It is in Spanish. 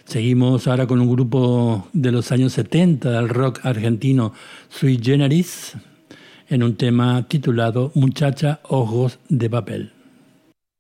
Seguimos ahora con un grupo de los años 70 del rock argentino Sui Generis en un tema titulado Muchacha Ojos de Papel.